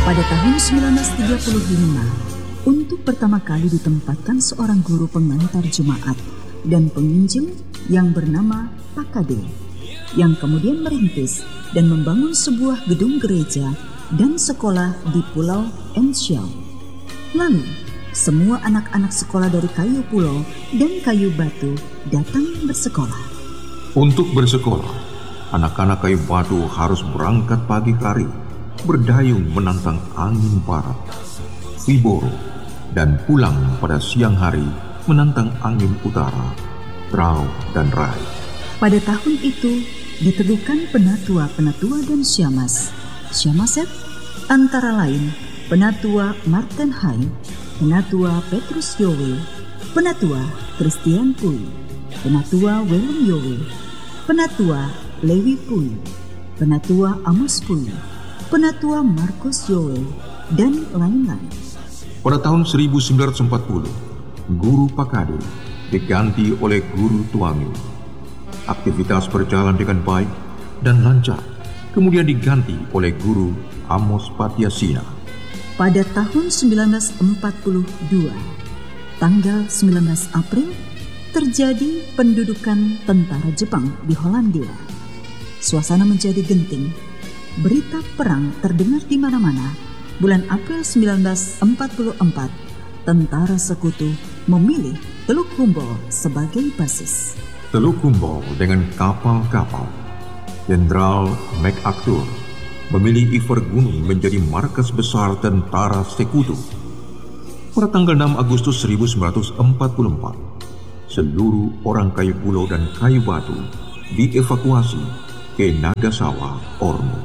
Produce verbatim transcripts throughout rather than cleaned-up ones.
Pada tahun sembilan belas tiga puluh lima, untuk pertama kali ditempatkan seorang guru pengantar jemaat dan penginjil yang bernama Pakade, yang kemudian merintis dan membangun sebuah gedung gereja dan sekolah di Pulau Ensiau. Lalu, semua anak-anak sekolah dari kayu pulau dan kayu batu datang bersekolah. Untuk bersekolah, anak-anak kayu batu harus berangkat pagi hari, berdayung menantang angin barat, Viboro, dan pulang pada siang hari menantang angin utara, Trau dan Rai. Pada tahun itu, diteguhkan penatua-penatua dan syamas. Syamaset antara lain Penatua Martin Hai, Penatua Petrus Yowe, Penatua Christian Pui, Penatua Willem Yowe, Penatua Lewi Pui, Penatua Amos Pui, Penatua Markus Yowe, dan lain-lain. Pada tahun seribu sembilan ratus empat puluh, Guru Pakade diganti oleh Guru Tuangi. Aktivitas berjalan dengan baik dan lancar, kemudian diganti oleh Guru Amos Patiasina. Pada tahun sembilan belas empat puluh dua, tanggal sembilan belas April, terjadi pendudukan tentara Jepang di Hollandia. Suasana menjadi genting. Berita perang terdengar di mana-mana. Bulan April sembilan belas empat puluh empat, tentara sekutu memilih Teluk Humboldt sebagai basis. Teluk Humboldt dengan kapal-kapal. Jenderal MacArthur memilih Ivergunung menjadi markas besar tentara sekutu. Pada tanggal enam Agustus seribu sembilan ratus empat puluh empat, seluruh orang kayu pulau dan kayu batu dievakuasi ke Nagasawa, Ormo,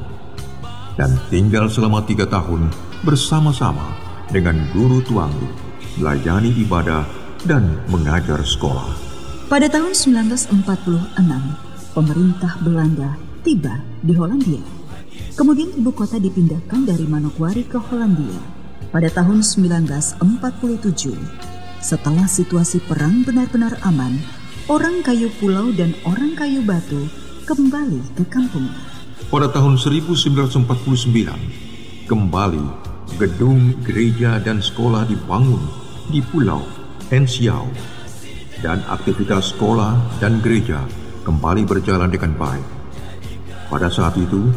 dan tinggal selama tiga tahun bersama-sama dengan Guru Tuangi, melayani ibadah dan mengajar sekolah. Pada tahun sembilan belas empat puluh enam, pemerintah Belanda tiba di Hollandia. Kemudian ibu kota dipindahkan dari Manokwari ke Hollandia pada tahun sembilan belas empat puluh tujuh. Setelah situasi perang benar-benar aman, orang kayu pulau dan orang kayu batu kembali ke kampungnya. Pada tahun seribu sembilan ratus empat puluh sembilan, kembali gedung gereja dan sekolah dibangun di Pulau Ensiau, dan aktivitas sekolah dan gereja kembali berjalan dengan baik. Pada saat itu,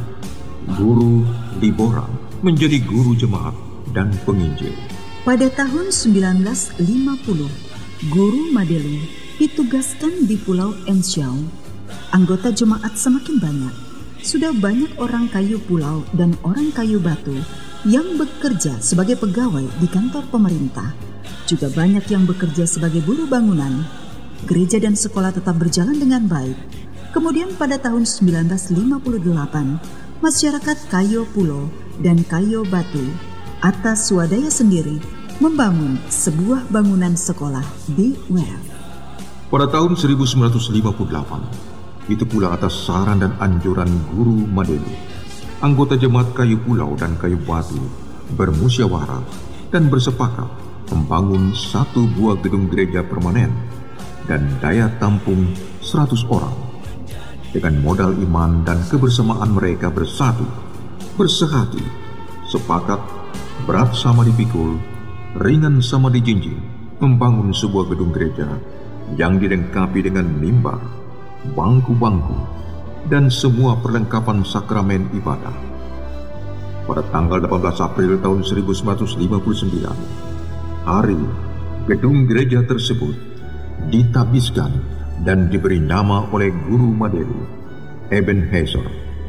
Guru Liborang menjadi guru jemaat dan penginjil. Pada tahun sembilan belas lima puluh, Guru Madelu ditugaskan di Pulau Ensiau. Anggota jemaat semakin banyak. Sudah banyak orang kayu pulau dan orang kayu batu yang bekerja sebagai pegawai di kantor pemerintah. Juga banyak yang bekerja sebagai buruh bangunan. Gereja dan sekolah tetap berjalan dengan baik. Kemudian pada tahun sembilan belas lima puluh delapan, masyarakat kayu pulau dan kayu batu atas swadaya sendiri membangun sebuah bangunan sekolah di Weraf. Pada tahun seribu sembilan ratus lima puluh delapan, itu pula atas saran dan anjuran Guru Madelu, anggota jemaat kayu pulau dan kayu batu bermusyawarah dan bersepakat membangun satu buah gedung gereja permanen dan daya tampung seratus orang. Dengan modal iman dan kebersamaan mereka bersatu, bersehati, sepakat, berat sama dipikul, ringan sama dijinjing, membangun sebuah gedung gereja yang dilengkapi dengan mimbar, bangku-bangku, dan semua perlengkapan sakramen ibadah. Pada tanggal delapan belas April tahun seribu sembilan ratus lima puluh sembilan, hari gedung gereja tersebut ditabiskan dan diberi nama oleh Guru Madelu, Ebenezer.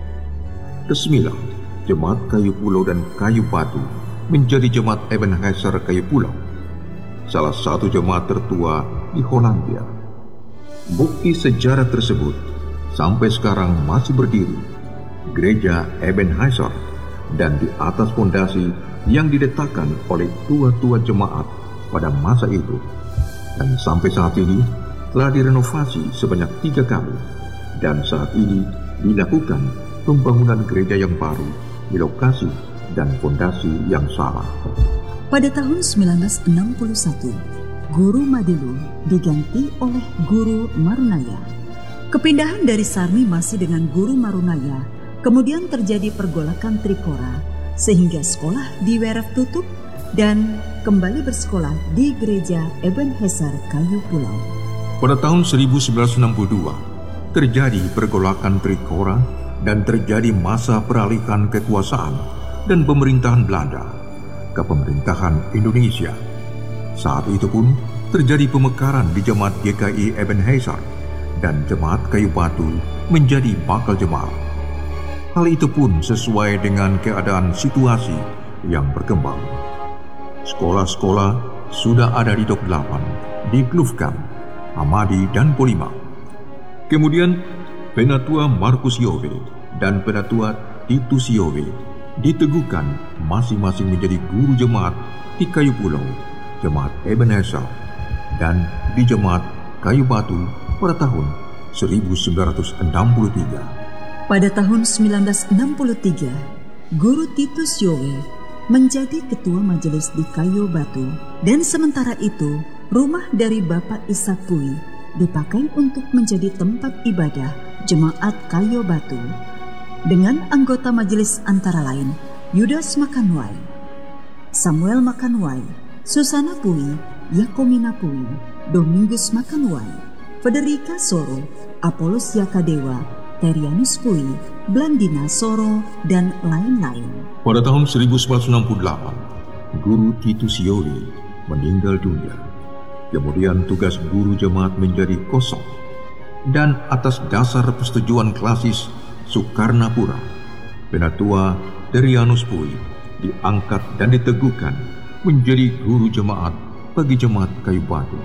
Resmilah, jemaat kayu pulau dan kayu batu menjadi jemaat Ebenezer kayu pulau, salah satu jemaat tertua di Hollandia. Bukti sejarah tersebut sampai sekarang masih berdiri, gereja Ebenezer, dan di atas fondasi yang diletakkan oleh tua-tua jemaat pada masa itu. Dan sampai saat ini telah direnovasi sebanyak tiga kali, dan saat ini dilakukan pembangunan gereja yang baru di lokasi dan fondasi yang sama. Pada tahun sembilan belas enam puluh satu, Guru Madelu diganti oleh Guru Marunaya. Kepindahan dari Sarmi masih dengan Guru Marunaya, kemudian terjadi pergolakan Trikora, sehingga sekolah di Weref tutup dan kembali bersekolah di gereja Ebenezer Kayu Pulau. Pada tahun seribu sembilan ratus enam puluh dua, terjadi pergolakan Trikora dan terjadi masa peralihan kekuasaan dan pemerintahan Belanda ke pemerintahan Indonesia. Saat itu pun terjadi pemekaran di Jemaat G K I Ebenezer dan Jemaat Kayu Batu menjadi bakal jemaat. Hal itu pun sesuai dengan keadaan situasi yang berkembang. Sekolah-sekolah sudah ada di Dok delapan, di Klufkan, Hamadi, dan Polima. Kemudian Penatua Markus Yowe dan Penatua Titus Yowe diteguhkan masing-masing menjadi guru jemaat di Kayu Pulau, Jemaat Ebenezer, dan di Jemaat Kayu Batu pada tahun seribu sembilan ratus enam puluh tiga. Pada tahun sembilan belas enam puluh tiga, Guru Titus Yowe menjadi ketua majelis di Kayu Batu, dan sementara itu rumah dari Bapak Ishak Pui dipakai untuk menjadi tempat ibadah Jemaat Kayu Batu dengan anggota majelis antara lain Yudas Makanwai, Samuel Makanwai, Susana Pui, Yakomina Pui, Domingus Makanwai, Federica Soro, Apolos Yakadewa, Terianus Pui, Blandina Soro, dan lain-lain. Pada tahun seribu sembilan ratus enam puluh delapan, Guru Titus Yowe meninggal dunia. Kemudian tugas guru jemaat menjadi kosong. Dan atas dasar persetujuan klasis Soekarnapura, Penatua Terianus Pui diangkat dan diteguhkan menjadi guru jemaat bagi Jemaat Kayu Batu.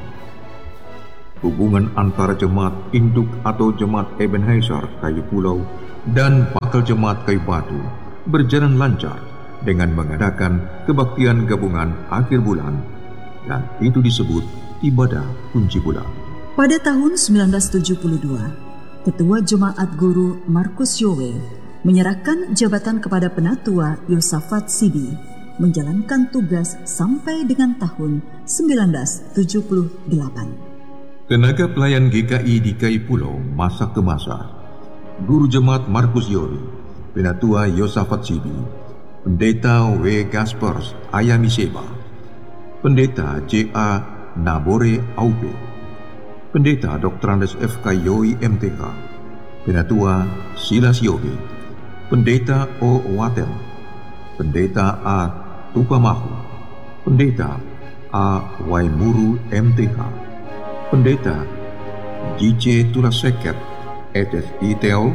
Hubungan antara Jemaat Induk atau Jemaat Ebenezer Kayu Pulau dan bakal Jemaat Kayu Batu berjalan lancar dengan mengadakan kebaktian gabungan akhir bulan, dan itu disebut ibadah kunci bulan. Pada tahun sembilan belas tujuh puluh dua, Ketua Jemaat Guru Markus Yowe menyerahkan jabatan kepada Penatua Yosafat Sibi menjalankan tugas sampai dengan tahun sembilan belas tujuh puluh delapan. Tenaga pelayan G K I di Kayu Pulau masa ke masa, Guru Jemaat Markus Yowe, Penatua Yosafat Sibi, Pendeta W. Gaspers Ayamiseba, Pendeta J A Nabore Aupe, Pendeta Doktor Andes F K Yoi M T K, Penatua Silas Yowe, Pendeta O. Watel, Pendeta A. Tupamahu, Pendeta A. Waimuru M T K, Pendeta J C Tulaseket S S I Teo,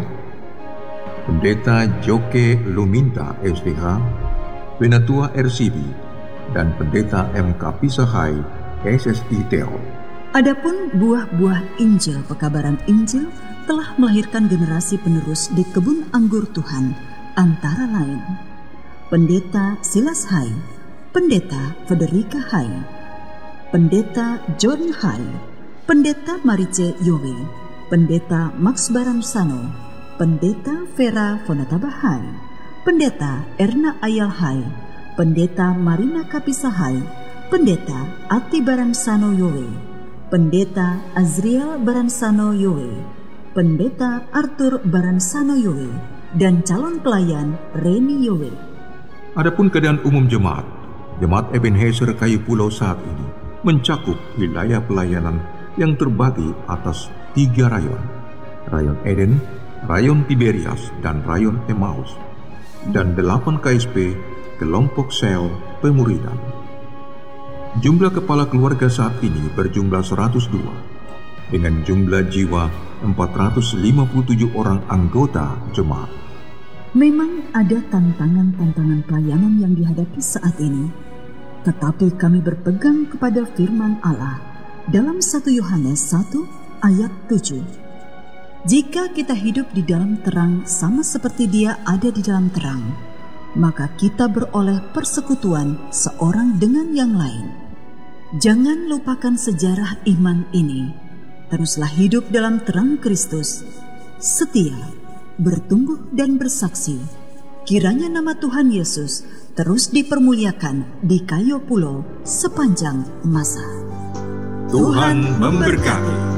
Pendeta Joke Luminta S P H, Penatua R C B, dan Pendeta M K Pisahai S S I Teo. Adapun buah-buah Injil Pekabaran Injil telah melahirkan generasi penerus di kebun anggur Tuhan, antara lain Pendeta Silas Hai, Pendeta Federica Hai, Pendeta John Hai, Pendeta Marice Yowe, Pendeta Max Baransano, Pendeta Vera Fonataba Hai, Pendeta Erna Ayal Hai, Pendeta Marina Kapisa Hai, Pendeta Ati Baransano Yowe, Pendeta Azriel Baransano Yowe, Pendeta Arthur Baransano Yowe, dan calon pelayan Reni Yowe. Adapun keadaan umum jemaat, Jemaat Ebenezer Kayu Pulau saat ini mencakup wilayah pelayanan yang terbagi atas tiga rayon, Rayon Eden, Rayon Tiberias, dan Rayon Emmaus, dan delapan K S P kelompok sel pemuridan. Jumlah kepala keluarga saat ini berjumlah seratus dua, dengan jumlah jiwa empat ratus lima puluh tujuh orang anggota jemaat. Memang ada tantangan-tantangan pelayanan yang dihadapi saat ini, tetapi kami berpegang kepada firman Allah dalam satu Yohanes satu ayat tujuh. Jika kita hidup di dalam terang sama seperti Dia ada di dalam terang, maka kita beroleh persekutuan seorang dengan yang lain. Jangan lupakan sejarah iman ini. Teruslah hidup dalam terang Kristus, setia, bertumbuh dan bersaksi. Kiranya nama Tuhan Yesus terus dipermuliakan di Kayu Pulau sepanjang masa. Tuhan memberkati.